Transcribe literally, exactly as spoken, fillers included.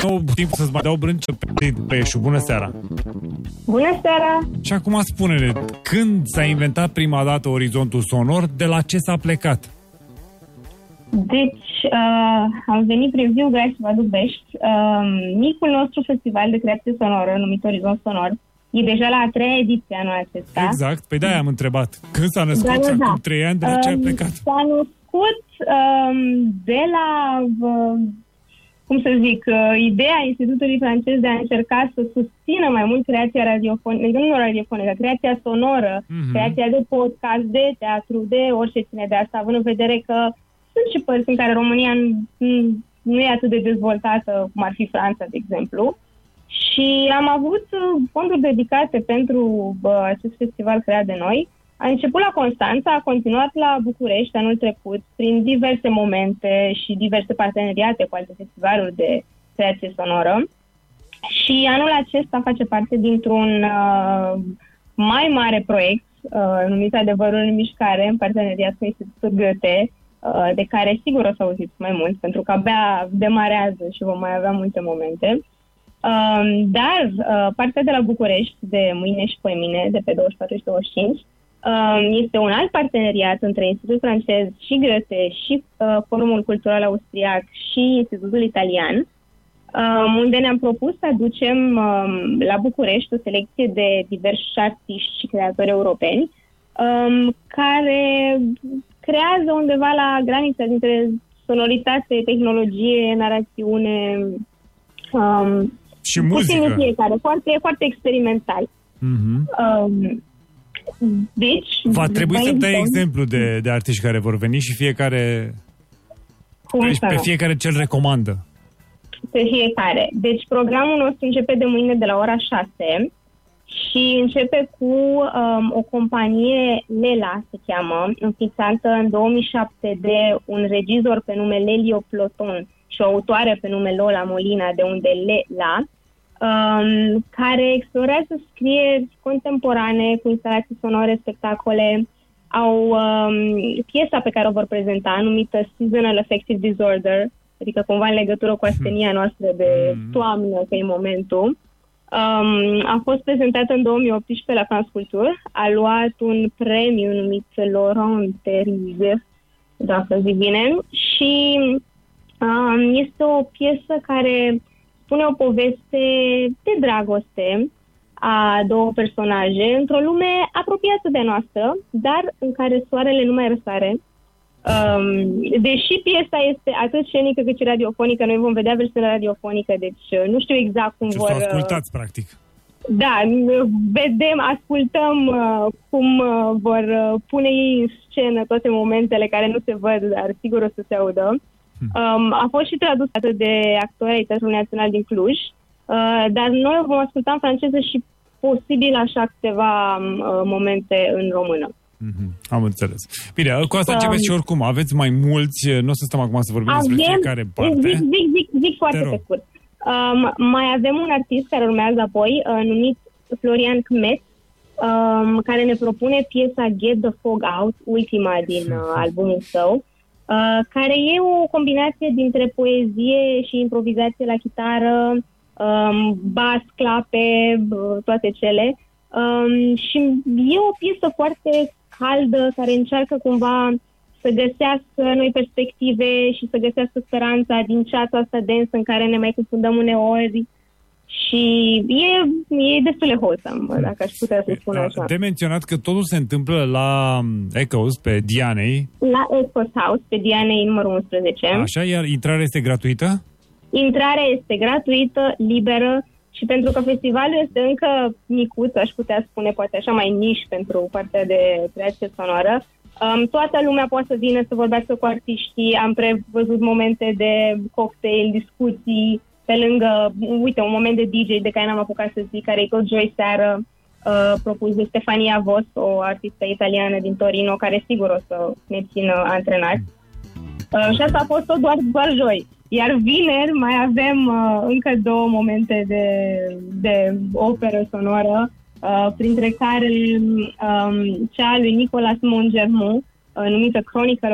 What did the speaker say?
nou timp să-ți mai dau brânci pe Peșu. Bună seara! Bună seara! Și acum spune-ne, când s-a inventat prima dată Orizontul Sonor, de la ce s-a plecat? Deci, uh, am venit prin Viu Grai și vă aduc vești. Uh, micul nostru festival de creație sonoră, numit Orizont Sonor, e deja la a treia ediție anul acesta. Exact, păi de-aia am întrebat. Când s-a născut, da, da, acum da. trei ani, de la ce a plecat? Uh, s-a născut uh, de la, uh, cum să zic, uh, ideea Institutului francez de a încerca să susțină mai mult creația radiofonică, nu radiofonică, creația sonoră, uh-huh. creația de podcast, de teatru, de orice ține de asta, având în vedere că sunt și părți în care România nu e atât de dezvoltată cum ar fi Franța, de exemplu. Și am avut fonduri dedicate pentru bă, acest festival creat de noi. A început la Constanța, a continuat la București anul trecut, prin diverse momente și diverse parteneriate cu alte festivaluri de creație sonoră. Și anul acesta face parte dintr-un uh, mai mare proiect, uh, numit Adevărul în Mișcare, în parteneriat cu Institutul Goethe, uh, de care sigur o să auziți mai mult, pentru că abia demarează și vom mai avea multe momente. Um, dar uh, partea de la București, de mâine și poimine, de pe douăzeci și patru și douăzeci și cinci, um, este un alt parteneriat între Institutul francez și Goethe și uh, Forumul Cultural Austriac și Institutul Italian, um, unde ne-am propus să aducem um, la București o selecție de diversi artiști și creatori europeni um, care creează undeva la granița dintre sonoritate, tehnologie, narațiune, um, și muzică. Fiecare, foarte, foarte experimental. Mm-hmm. Um, deci... Va trebui să dai exemplu de, de artiști care vor veni și fiecare... Deci pe fiecare ce-l recomandă. Pe fiecare. Deci programul nostru începe de mâine de la ora șase și începe cu um, o companie, Lela se cheamă, înființată în două mii șapte de un regizor pe nume Lelio Ploton și o autoare pe nume Lola Molina, de unde Lela, um, care explorează scrieri contemporane cu instalații sonore, spectacole. Au um, piesa pe care o vor prezenta, numită Seasonal Affective Disorder, adică cumva în legătură cu astenia noastră de toamnă, că e momentul. Um, a fost prezentată în două mii optsprezece la France Culture, a luat un premiu numit Laurent Terrize, dacă zic bine, și um, este o piesă care spune o poveste de dragoste a două personaje într-o lume apropiată de noastră, dar în care soarele nu mai răsare. Um, deși piesa este atât scenică cât și radiofonică, noi vom vedea versiunea radiofonică, deci nu știu exact cum ce vor... să ascultați, practic. Da, vedem, ascultăm uh, cum uh, vor uh, pune ei în scenă toate momentele care nu se văd, dar sigur o să se audă. Um, a fost și tradusă de actori ai Teatrului Național din Cluj, uh, dar noi vom asculta în franceză și posibil așa câteva uh, momente în română. Mm-hmm. Am înțeles. Bine, cu asta începeți um, și oricum. Aveți mai mulți, nu o să stăm acum să vorbim avem, despre fiecare parte. Zic, zic, zic, zic foarte pe scurt. Um, mai avem un artist care urmează apoi, uh, numit Florian Kmet, um, care ne propune piesa Get the Fog Out, ultima din uh, albumul său, uh, care e o combinație dintre poezie și improvizație la chitară, um, bas, clape, uh, toate cele. Um, și e o piesă foarte caldă, care încearcă cumva să găsească noi perspective și să găsească speranța din ceața asta densă în care ne mai confundăm uneori. Și e, e destul de wholesome, dacă aș putea să spun așa. De menționat că totul se întâmplă la Echoes, pe Dianei. La Echoes House, pe Dianei numărul unsprezece. Așa, iar intrarea este gratuită? Intrarea este gratuită, liberă. Și pentru că festivalul este încă micuț, aș putea spune, poate așa mai niș pentru partea de creație sonoră, um, toată lumea poate să vină să vorbească cu artiștii. Am prevăzut momente de cocktail, discuții, pe lângă, uite, un moment de D J de care n-am apucat să zic, care e tot joi seară, uh, propus de Stefania Vos, o artistă italiană din Torino, care sigur o să ne țină antrenați. Uh, și asta a fost tot doar, doar joi. Iar vineri mai avem uh, încă două momente de, de operă sonoră, uh, printre care um, cea a lui Nicolas Mongermont, uh, numită Chronicle